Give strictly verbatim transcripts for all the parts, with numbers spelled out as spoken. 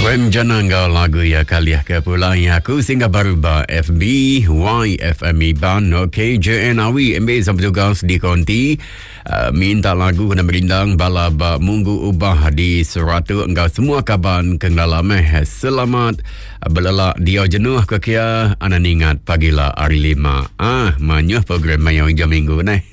Renjana ngau lagu ya kaliah ke pulai aku singgah baru ba F B Y F M I ban OK J N Awi M B sampai tugas di konti uh, minta lagu kena berindang bala ba munggu ubah di seratu engkau semua kaban kendalam eh selamat uh, belala dia jenuh ke kia anan ingat pagilah hari lima ah manyuh program mayang jam minggu neh.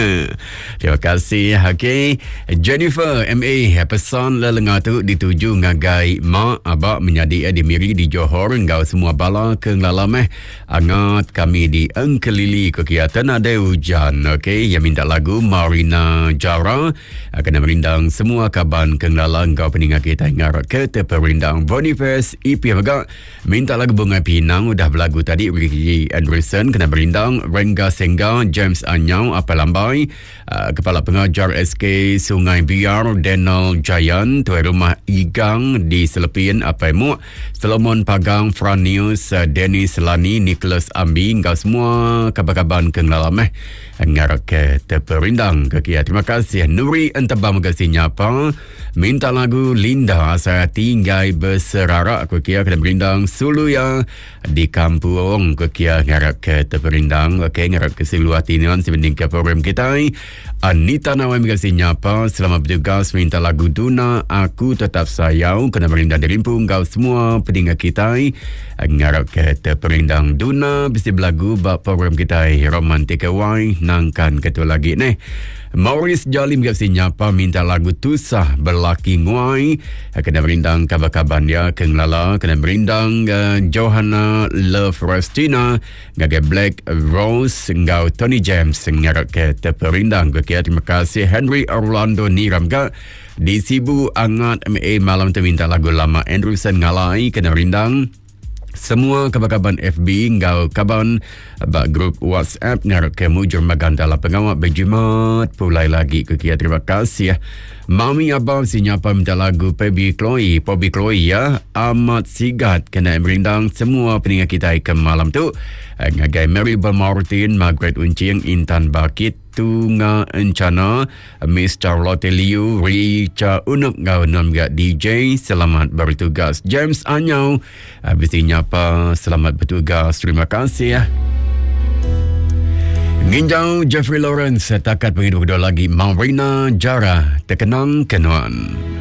Terima kasih. Okay, Jennifer M A pesan lelengah tu dituju ngagai mak abak menjadi di Miri di Johor engkau semua bala ke dalam eh angat kami di Engkelili kegiatan ada hujan. Okey, yang minta lagu Marina Jara akan merindang semua kaban ke dalam engkau peningat kita ngarap ke terperindang Boniface I P Magak minta lagu Bunga Pinang udah berlagu tadi Ricky Anderson kena berindang Rengga Sengga James Anyau apa lambai uh, Kepala Pengajar S K Sungai Biar Daniel Jayan tuan rumah Igang di Selepin apa mu Solomon Pagang Franius uh, Dennis Lani Nicholas Ambi engkau semua kabar-kabar kenal eh ngarap ke terperindang ke kia. Terima kasih Nuri Entebam kasihnya apa minta lagu Linda saya tinggal berserarak ke kia kena berindang Sulu yang di kampung ke kia ngarap ke terperindang. Okey, ngarap ke seluruh hatinan sebanding ke program kita. Anita Nawai kasihnya apa selamat bertugas minta lagu Duna Aku Tetap Sayang kena berindang dari Rimpung kau semua pendengar kita ngarap ke terperindang Duna mesti berlagu bab program kita romantik awai nangkan ketua lagi nih. Maurice Jalim kasihnya apa minta lagu Tusah Berlaki Nguai kena berindang kabar-kabar dia Keng Lala kena berindang uh, Johanna Love Restina ngagai Black Rose ngau Tony James ngarap ke terperindang ke kia. Terima kasih Henry Orlando Niram ke di Sibu Angat M A malam tu minta lagu lama Anderson Ngalai kena berindang semua kabar-kabar F B ngau kaban bak grup WhatsApp ngarap ke mujur magan dalam pengawat berjumat pulai lagi ke kia. Terima kasih ya Mami Abang sinyapa minta lagu Pobi Chloe Pobi Chloe ya amat sigat kena merindang semua pendengar kita ke malam tu ngagai Mary Martin Margaret Uncing Intan Bakit Tunga Encana Miss Charlotte Liu Richa Unup ngau nom gak D J selamat bertugas James Anyau habisnya apa selamat bertugas. Terima kasih ya Nginjau Jeffrey Lawrence takat pengidu kedua lagi Marina Jara terkenang kenuan.